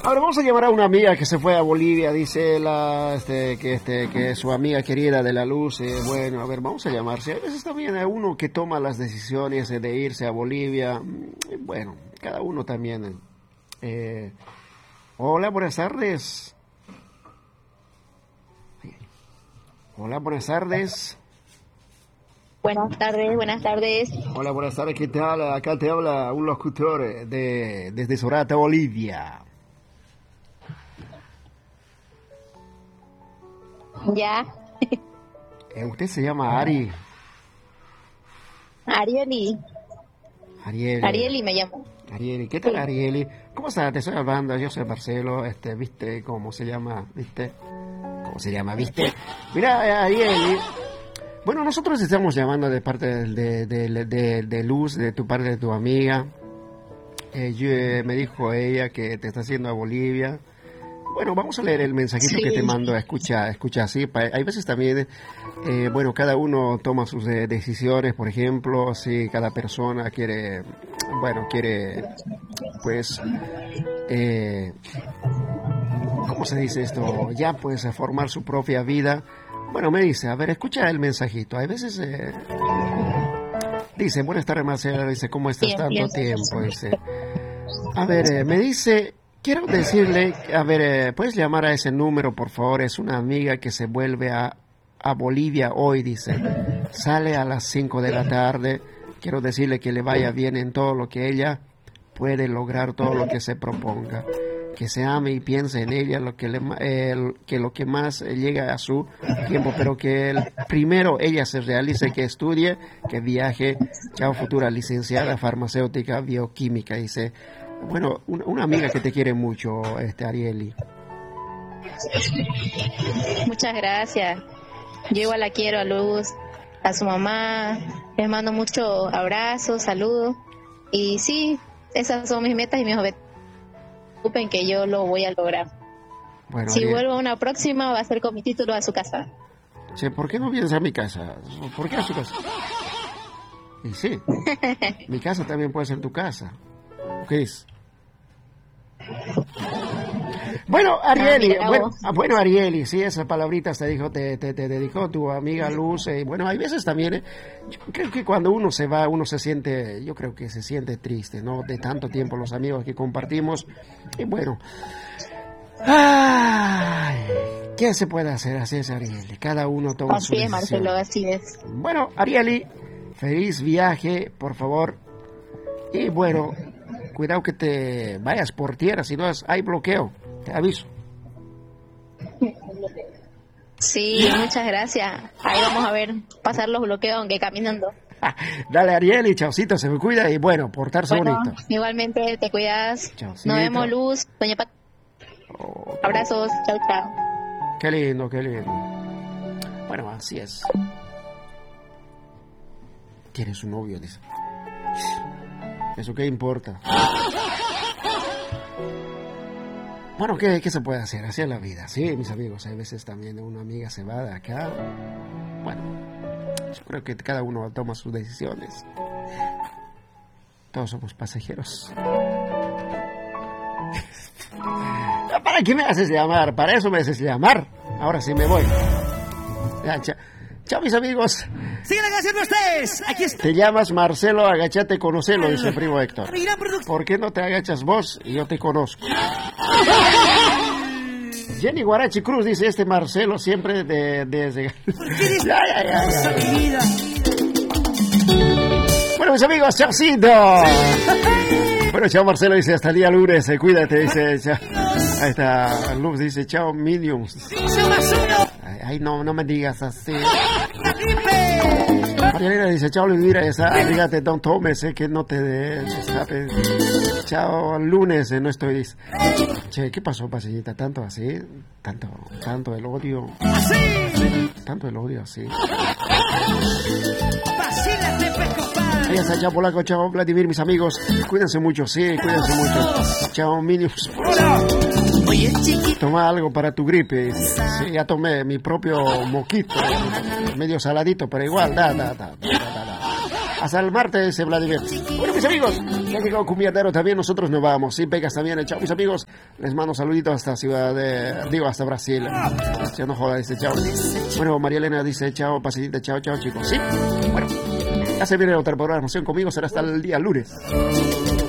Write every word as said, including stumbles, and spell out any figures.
Ahora vamos a llamar a una amiga que se fue a Bolivia, dice la, este, que, este, que es su amiga querida de la luz. Eh, bueno, a ver, vamos a llamarse. A veces también hay uno que toma las decisiones eh, de irse a Bolivia. Bueno, cada uno también. Eh, hola, buenas tardes. Hola, buenas tardes. Buenas tardes, buenas tardes. Hola, buenas tardes, ¿qué tal? Acá te habla un locutor de, desde Sorata, Bolivia. Ya. Eh, ¿Usted se llama Ari? Arieli. Arieli. Arieli me llamo. Arieli, ¿qué tal, Arieli? ¿Cómo estás? Te estoy hablando, yo soy Marcelo, este, ¿viste cómo se llama? ¿Viste? ¿Cómo se llama? ¿Viste? Mira, Arieli, bueno, nosotros estamos llamando de parte de, de, de, de, de Luz, de tu parte de tu amiga. Eh, yo, eh, me dijo ella que te está haciendo a Bolivia. Bueno, vamos a leer el mensajito sí. que te mando. Escucha, escucha así. Hay veces también, eh, bueno, cada uno toma sus eh, decisiones. Por ejemplo, si cada persona quiere, bueno, quiere, pues, eh, ¿cómo se dice esto? Ya, pues, formar su propia vida. Bueno, me dice, a ver, escucha el mensajito. Hay veces, eh, dice, buenas tardes, Marcela. Dice, ¿cómo estás? Bien, tanto bien. tiempo. Dice, a ver, eh, me dice... Quiero decirle, a ver, eh, ¿puedes llamar a ese número, por favor? Es una amiga que se vuelve a, a Bolivia hoy, dice. Sale a las cinco de la tarde. Quiero decirle que le vaya bien en todo lo que ella puede lograr, todo lo que se proponga. Que se ame y piense en ella, lo que, le, eh, que lo que más llega a su tiempo, pero que el, primero ella se realice, que estudie, que viaje. Chao, futura licenciada farmacéutica bioquímica, dice. Bueno, una, una amiga que te quiere mucho, este Arieli. Muchas gracias. Yo igual la quiero a Luz, a su mamá. Les mando muchos abrazos, saludos. Y sí, esas son mis metas y mis objetivos. Preocupen que yo lo voy a lograr. Bueno, si Ariel, vuelvo a una próxima, va a ser con mi título a su casa. Che, ¿por qué no vienes a mi casa? ¿Por qué a su casa? Y sí, mi casa también puede ser tu casa. ¿Qué es? Bueno, Arieli, ah, bueno, bueno, Arieli, sí, esas palabritas te dijo, te, te, te dedicó tu amiga Luz. Y bueno, hay veces también, eh, yo creo que cuando uno se va, uno se siente, yo creo que se siente triste, ¿no? De tanto tiempo los amigos que compartimos. Y bueno, ay, ¿qué se puede hacer? Así es, Arieli, cada uno toma su decisión. Así es, Marcelo, así es. Bueno, Arieli, feliz viaje, por favor. Y bueno, cuidado que te vayas por tierra, si no hay bloqueo, te aviso. Sí, muchas gracias. Ahí vamos a ver pasar los bloqueos, aunque caminando. Dale, Ariel, y chaucito, se me cuida y bueno, portarse bueno, bonito. Igualmente, te cuidas. Chaucito. Nos vemos, Luz, doña Pat. Oh, abrazos, chao, chao. Qué lindo, qué lindo. Bueno, así es. Tiene su novio, dice. ¿Eso qué importa? Bueno, ¿qué, ¿qué se puede hacer? Así es la vida, sí, mis amigos. Hay veces también una amiga se va de acá. Bueno, yo creo que cada uno toma sus decisiones. Todos somos pasajeros. ¿Para qué me haces llamar? Para eso me haces llamar. Ahora sí me voy. Ya, chao. Chao, mis amigos. ¡Sigan agachando ustedes! Aquí está. Te llamas Marcelo, agachate, conocelo, dice el primo Héctor. ¿Por qué no te agachas vos y yo te conozco? Jenny Guarachi Cruz dice, este Marcelo siempre de... de, de... ya, ya, ya, ya. Bueno, mis amigos, chaucito. Bueno, chao, Marcelo dice, hasta el día lunes, eh, cuídate, dice, chao. Ahí está, Luz dice, chao, Mediums. Ay, ay, no, no me digas así. Mariana dice, chao, Elvira, esa, fíjate, don Tomes, eh, que no te de, ¿sabes? Chao, lunes, eh, no estoy, dice. Che, ¿qué pasó, pasillita? ¿Tanto así? ¿Tanto, tanto el odio? ¿Tanto el odio así? Ahí está, chao, Polaco, chao, Vladimir, mis amigos. Cuídense mucho, sí, cuídense mucho. Chao, Minions. Toma algo para tu gripe. Sí, ya tomé mi propio moquito. Medio saladito, pero igual, da, da, da, da, da, da. Hasta el martes, dice Vladimir. Bueno, mis amigos, ya llegó Cumbiandero también, nosotros nos vamos. Sí, Pegas también. Chao, mis amigos. Les mando saluditos hasta Ciudad de... Digo, hasta Brasil. Ya no joda, dice chao. Bueno, María Elena dice chao, pasadita, chao, chao, chicos. Sí, bueno. Ya se viene otra programación conmigo, será hasta el día lunes.